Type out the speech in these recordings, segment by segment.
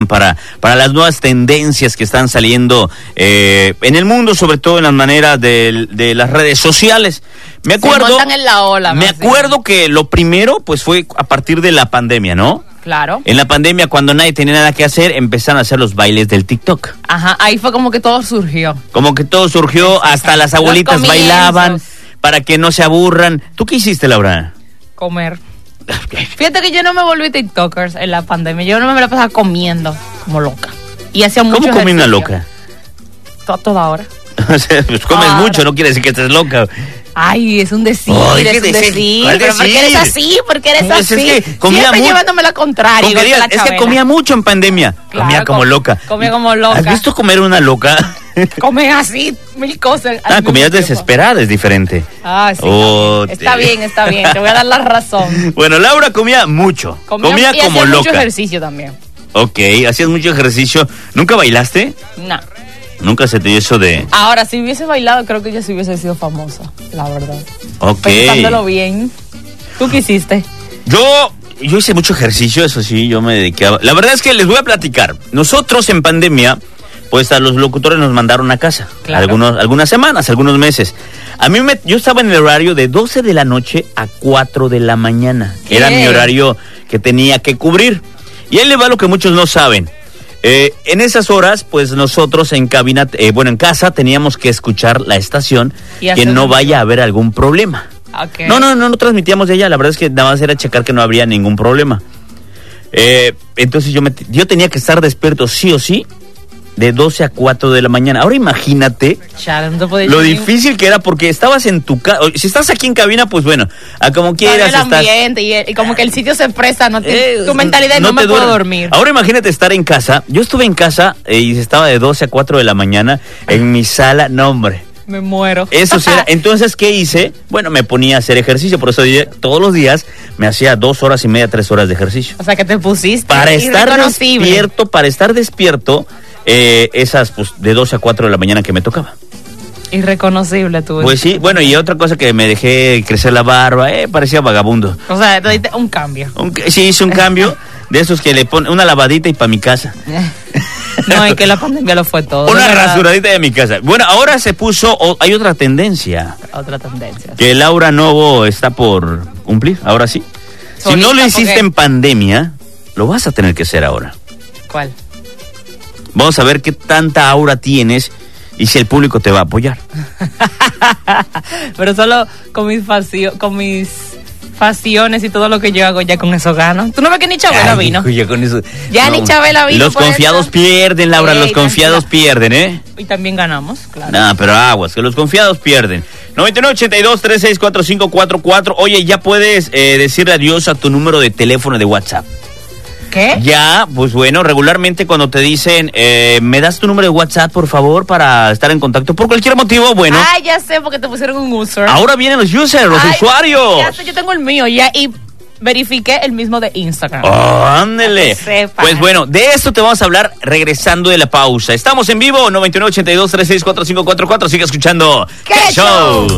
para las nuevas tendencias que están saliendo en el mundo, sobre todo en las maneras de las redes sociales. Me acuerdo, se montan en la ola, me acuerdo que lo primero pues fue a partir de la pandemia, ¿no? Claro. En la pandemia, cuando nadie tenía nada que hacer, empezaron a hacer los bailes del TikTok. Ajá, ahí fue como que todo surgió. Como que todo surgió, hasta las abuelitas bailaban para que no se aburran. ¿Tú qué hiciste, Laura? Comer. Fíjate que yo no me volví TikTokers en la pandemia. Yo no me la pasaba comiendo como loca. Y hacía mucho ¿Cómo comí ejercicio. una loca? Toda hora. O sea, pues comes mucho, no quiere decir que estés loca. Ay, es un decir, es un decir. Pero ¿por qué eres así? ¿Por qué eres así? Es que comía siempre mucho. llevándome la contraria. Es que comía mucho en pandemia. Claro, comía como loca. Comía como loca. ¿Has visto comer una loca? Come así, mil cosas. Comías desesperada, es diferente. Ah, sí. Está bien. Te voy a dar la razón. Bueno, Laura comía mucho. Comía y como hacía loca. Mucho ejercicio también. Ok, hacías mucho ejercicio. ¿Nunca bailaste? No. Nunca se te dio eso de... Ahora, si hubiese bailado, creo que yo sí hubiese sido famosa, la verdad. Ok. Pensándolo bien. ¿Tú qué hiciste? Yo hice mucho ejercicio, eso sí, yo me dediqué a... La verdad es que les voy a platicar. Nosotros en pandemia, pues a los locutores nos mandaron a casa. Claro. Algunas semanas, algunos meses. Yo estaba en el horario de 12 de la noche a 4 de la mañana. ¿Qué? Era mi horario que tenía que cubrir. Y ahí le va lo que muchos no saben. En esas horas, pues nosotros en cabina, en casa teníamos que escuchar la estación, que no vaya a haber algún problema. Okay. No transmitíamos de allá, la verdad es que nada más era checar que no habría ningún problema. Entonces yo tenía que estar despierto sí o sí, de 12 a 4 de la mañana. Ahora imagínate lo difícil que era, porque estabas en tu casa. Si estás aquí en cabina, pues bueno, a como quieras. El ambiente y como que el sitio se presta, tu mentalidad no me puedo dormir. Ahora imagínate estar en casa. Yo estuve en casa y estaba de 12 a 4 de la mañana en mi sala. No, hombre. Me muero. Eso sí era. Entonces, ¿qué hice? Bueno, me ponía a hacer ejercicio. Por eso todos los días me hacía 2 horas y media, 3 horas de ejercicio. O sea, que te pusiste para estar despierto, esas pues de 12 a 4 de la mañana que me tocaba. Irreconocible tú. Pues sí, bueno, y otra cosa que me dejé crecer la barba, parecía vagabundo. O sea, te diste un cambio. Sí, hice un cambio de esos que le ponen una lavadita y para mi casa. No, es que la pandemia lo fue todo. Una rasuradita de mi casa. Bueno, ahora hay otra tendencia. Que Laura Novo está por cumplir, ahora sí. Si no lo hiciste en pandemia, lo vas a tener que hacer ahora. ¿Cuál? Vamos a ver qué tanta aura tienes y si el público te va a apoyar. Pero solo con mis facciones y todo lo que yo hago, ya con eso gano. ¿Tú no ves que ni Chabela vino? Ni Chabela vino. Los confiados pierden, Laura, los confiados pierden, ¿eh? Y también ganamos, claro. No, pero aguas, que los confiados pierden. 9982364544. Oye, ya puedes decirle adiós a tu número de teléfono de WhatsApp. ¿Qué? Ya, pues bueno, regularmente cuando te dicen, ¿me das tu número de WhatsApp, por favor, para estar en contacto? Por cualquier motivo, bueno. Ah, ya sé, porque te pusieron un user. Ahora vienen los users, los usuarios. Ya sé, yo tengo el mío ya y verifiqué el mismo de Instagram. ¡Oh, ándele! Pues bueno, de esto te vamos a hablar regresando de la pausa. Estamos en vivo, 9982364544. Sigue escuchando ¡Qué show!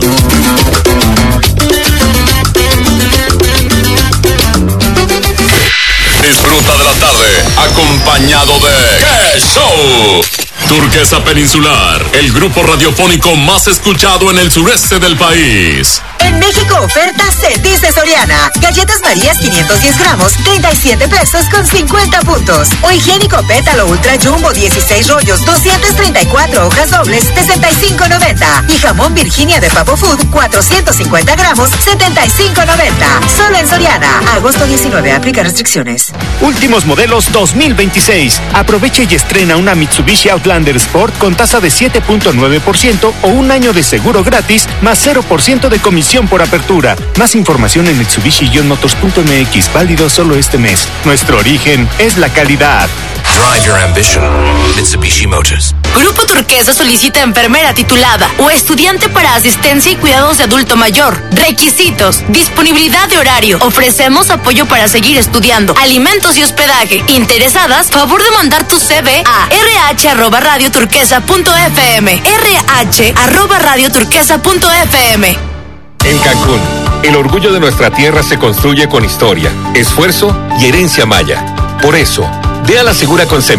Disfruta de la tarde, acompañado de ¡Qué show! Turquesa Peninsular, el grupo radiofónico más escuchado en el sureste del país. En México, oferta Cetis de Soriana. Galletas Marías 510 gramos, 37 pesos con 50 puntos. O higiénico Pétalo Ultra Jumbo 16 rollos, 234 hojas dobles, 65.90. Y jamón Virginia de Pavo Food, 450 gramos, 75.90. Solo en Soriana. Agosto 19, aplica restricciones. Últimos modelos 2026. Aprovecha y estrena una Mitsubishi Outlander Sport con tasa de 7.9% o un año de seguro gratis más 0% de comisión por apertura. Más información en Mitsubishi-motors.mx, válido solo este mes. Nuestro origen es la calidad. Drive your ambition. Mitsubishi Motors. Grupo Turquesa solicita enfermera titulada o estudiante para asistencia y cuidados de adulto mayor. Requisitos: disponibilidad de horario. Ofrecemos apoyo para seguir estudiando, alimentos y hospedaje. Interesadas, favor de mandar tu CV a rh@radioturquesa.fm. rh@radioturquesa.fm. En Cancún, el orgullo de nuestra tierra se construye con historia, esfuerzo y herencia maya. Por eso, dé a la segura con